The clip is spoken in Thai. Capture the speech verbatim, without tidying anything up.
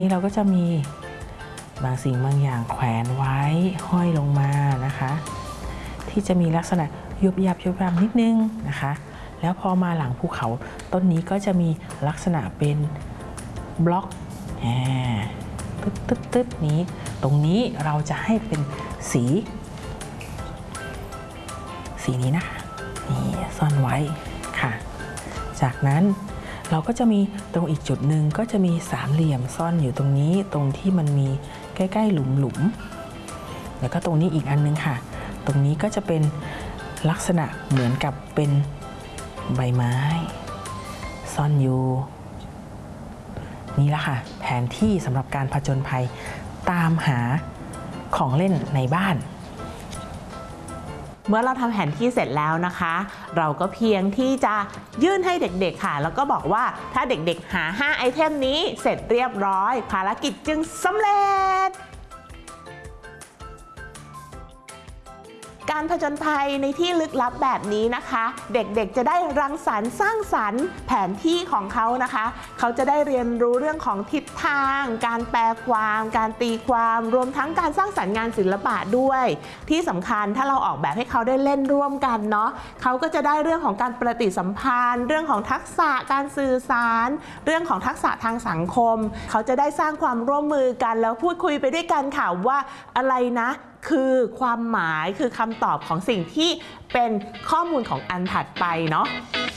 นี่เราก็จะมีบางสิ่งบางอย่างแขวนไว้ห้อยลงมานะคะที่จะมีลักษณะยุบยับยุบยับนิดนึงนะคะแล้วพอมาหลังภูเขาต้นนี้ก็จะมีลักษณะเป็นบล็อกตึ๊ดตึ๊ดตึ๊ดนี้ตรงนี้เราจะให้เป็นสีสีนี้นะคะนี่ซ่อนไว้ค่ะจากนั้นเราก็จะมีตรงอีกจุดหนึ่งก็จะมีสามเหลี่ยมซ่อนอยู่ตรงนี้ตรงที่มันมีใกล้ๆหลุมๆแล้วก็ตรงนี้อีกอันนึงค่ะตรงนี้ก็จะเป็นลักษณะเหมือนกับเป็นใบไม้ซ่อนอยู่นี่แหละค่ะแผนที่สำหรับการผจญภัยตามหาของเล่นในบ้านเมื่อเราทำแผนที่เสร็จแล้วนะคะเราก็เพียงที่จะยื่นให้เด็กๆค่ะแล้วก็บอกว่าถ้าเด็กๆหาห้าไอเทมนี้เสร็จเรียบร้อยภารกิจจึงสำเร็จการผจญภัยในที่ลึกลับแบบนี้นะคะเด็กๆจะได้รังสรรค์สร้างสรรค์แผนที่ของเขานะคะเขาจะได้เรียนรู้เรื่องของทิศทางการแปลความการตีความรวมทั้งการสร้างสรรค์งานศิลปะด้วยที่สำคัญถ้าเราออกแบบให้เขาได้เล่นร่วมกันเนาะเขาก็จะได้เรื่องของการปฏิสัมพันธ์เรื่องของทักษะการสื่อสารเรื่องของทักษะทางสังคมเขาจะได้สร้างความร่วมมือกันแล้วพูดคุยไปด้วยกันค่ะว่าอะไรนะคือความหมายคือคำตอบของสิ่งที่เป็นข้อมูลของอันถัดไปเนาะ